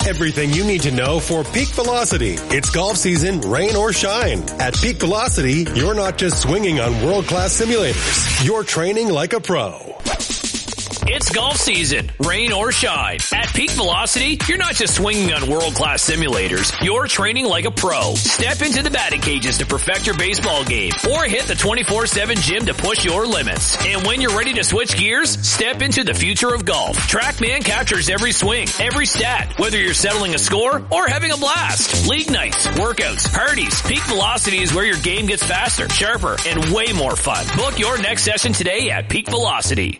Everything you need to know for peak velocity. It's golf season, rain or shine. At Peak Velocity, you're not just swinging on world-class simulators. You're training like a pro. It's golf season, rain or shine. At Peak Velocity, you're not just swinging on world-class simulators. You're training like a pro. Step into the batting cages to perfect your baseball game or hit the 24/7 gym to push your limits. And when you're ready to switch gears, step into the future of golf. TrackMan captures every swing, every stat, whether you're settling a score or having a blast. League nights, workouts, parties. Peak Velocity is where your game gets faster, sharper, and way more fun. Book your next session today at Peak Velocity.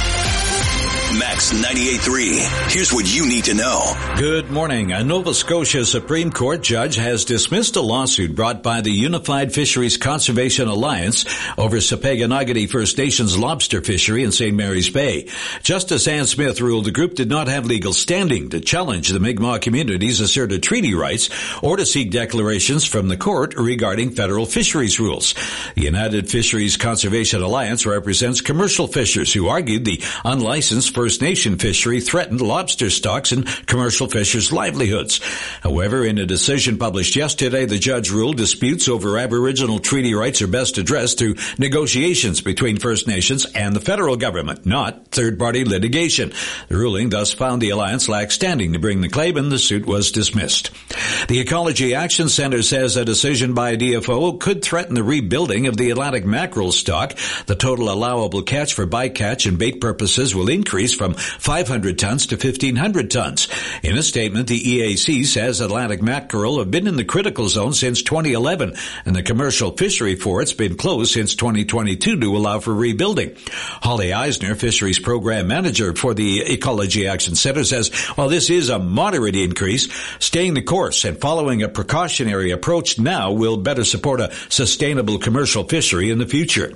Max 98.3. Here's what you need to know. Good morning. A Nova Scotia Supreme Court judge has dismissed a lawsuit brought by the Unified Fisheries Conservation Alliance over Sapeganaugatti First Nations lobster fishery in St. Mary's Bay. Justice Ann Smith ruled the group did not have legal standing to challenge the Mi'kmaq community's asserted treaty rights or to seek declarations from the court regarding federal fisheries rules. The United Fisheries Conservation Alliance represents commercial fishers who argued the unlicensed First Nation fishery threatened lobster stocks and commercial fishers' livelihoods. However, in a decision published yesterday, the judge ruled disputes over Aboriginal treaty rights are best addressed through negotiations between First Nations and the federal government, not third-party litigation. The ruling thus found the alliance lacked standing to bring the claim, and the suit was dismissed. The Ecology Action Centre says a decision by DFO could threaten the rebuilding of the Atlantic mackerel stock. The total allowable catch for bycatch and bait purposes will increase from 500 tons to 1,500 tons. In a statement, the EAC says Atlantic mackerel have been in the critical zone since 2011, and the commercial fishery for it's been closed since 2022 to allow for rebuilding. Holly Eisner, Fisheries Program Manager for the Ecology Action Centre, says while this is a moderate increase, staying the course and following a precautionary approach now will better support a sustainable commercial fishery in the future.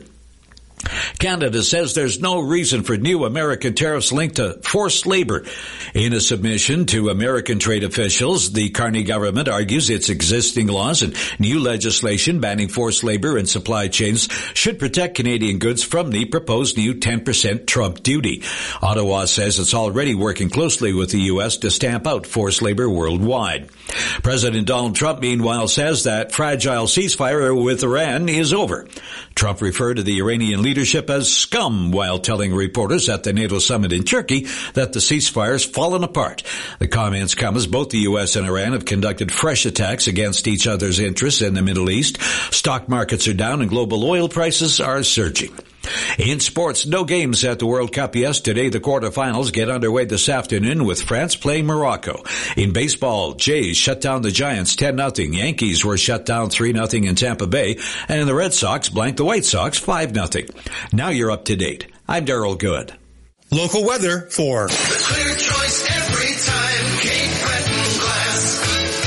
Canada says there's no reason for new American tariffs linked to forced labor. In a submission to American trade officials, the Carney government argues its existing laws and new legislation banning forced labor in supply chains should protect Canadian goods from the proposed new 10% Trump duty. Ottawa says it's already working closely with the U.S. to stamp out forced labor worldwide. President Donald Trump, meanwhile, says that fragile ceasefire with Iran is over. Trump referred to the Iranian leadership as scum while telling reporters at the NATO summit in Turkey that the ceasefire's fallen apart. The comments come as both the U.S. and Iran have conducted fresh attacks against each other's interests in the Middle East. Stock markets are down and global oil prices are surging. In sports, no games at the World Cup yesterday. The quarterfinals get underway this afternoon with France playing Morocco. In baseball, Jays shut down the Giants 10-0. Yankees were shut down 3-0 in Tampa Bay. And the Red Sox blanked the White Sox 5-0. Now you're up to date. I'm Darryl Good. Local weather for the clear choice every time, Cape Breton Glass.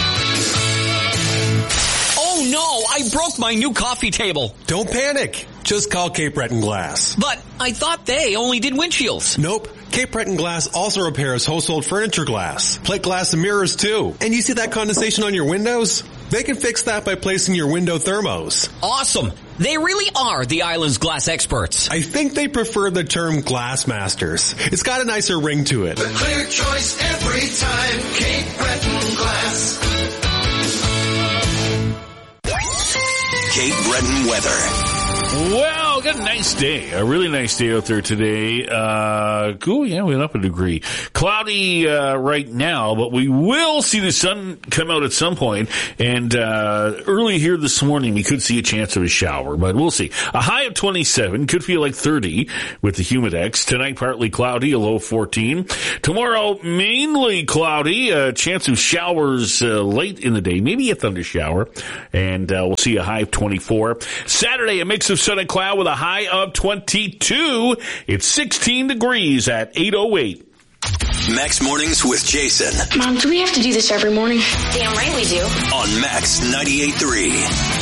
Oh no, I broke my new coffee table. Don't panic. Just call Cape Breton Glass. But I thought they only did windshields. Nope. Cape Breton Glass also repairs household furniture glass, plate glass and mirrors too. And you see that condensation on your windows? They can fix that by placing your window thermos. Awesome. They really are the island's glass experts. I think they prefer the term glass masters. It's got a nicer ring to it. The clear choice every time, Cape Breton Glass. Cape Breton weather. Well, got a nice day. A really nice day out there today. Cool, yeah, we're up a degree. Cloudy right now, but we will see the sun come out at some point. And early here this morning, we could see a chance of a shower, but we'll see. A high of 27, could feel like 30 with the Humidex. Tonight, partly cloudy, a low 14. Tomorrow, mainly cloudy, a chance of showers late in the day, maybe a thunder shower. And we'll see a high of 24. Saturday, a mix of sun and cloud with a high of 22. It's 16 degrees at 8:08. Max Mornings with Jason. Mom, do we have to do this every morning? Damn right we do. On Max 98.3.